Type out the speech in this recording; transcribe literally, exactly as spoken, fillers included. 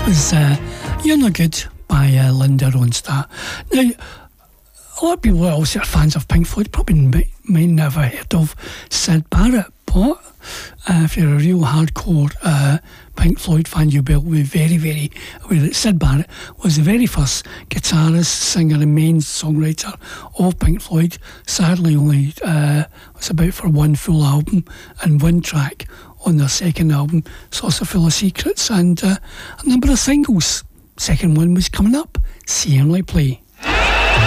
was uh, You're No Good by uh, Linda Ronstadt. Now, a lot of people are also fans of Pink Floyd, probably might, might never heard of Syd Barrett, but uh, if you're a real hardcore uh, Pink Floyd fan, you'll be very, very aware that Syd Barrett was the very first guitarist, singer and main songwriter of Pink Floyd. Sadly, only uh, was about for one full album and one track on their second album, Saucer Full of Secrets, and uh, a number of singles. Second one was coming up, See 'Em Like Play.